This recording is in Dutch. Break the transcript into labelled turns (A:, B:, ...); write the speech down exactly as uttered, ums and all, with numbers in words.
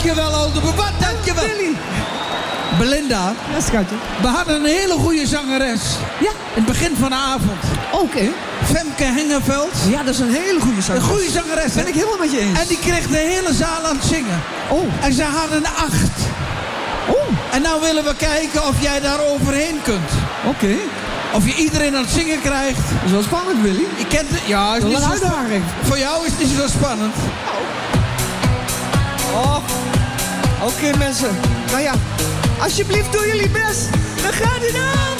A: dankjewel, Oldenburg. Dankjewel.
B: Willy.
A: Belinda.
B: Ja, schatje.
A: We hadden een hele goede zangeres.
B: Ja.
A: In het begin van de avond.
B: Oké. Okay.
A: Femke Hengeveld.
B: Ja, dat is een hele goede zangeres.
A: Een goede zangeres.
B: Ben ik helemaal met je eens.
A: En die kreeg de hele zaal aan het zingen.
B: Oh.
A: En ze hadden acht.
B: Oh.
A: En nou willen we kijken of jij daar overheen kunt.
B: Oké. Okay.
A: Of je iedereen aan het zingen krijgt.
B: Dat is wel spannend, Willy.
A: Je kent het. Ja, is
B: dat
A: niet
B: is
A: zo
B: een uitdaging.
A: Voor jou is het niet zo spannend.
B: Oh. Oké, okay, mensen. Nou ja. Alsjeblieft, doe jullie best. Dan gaat het aan.